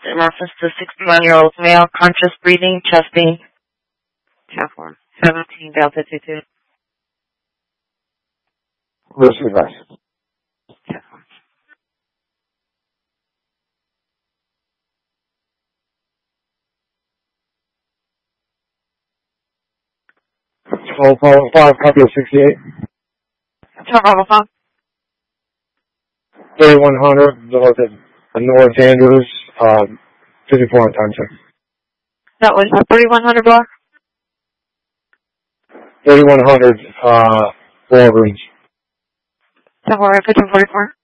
in reference to 61-year-old male, conscious breathing, chest pain. 17 Delta 22. Risk advice. Bravo 5, copy of 68. 3100 North Andrews, 54 on time check. That was 3100 block? 3100, Walgreens. 1544.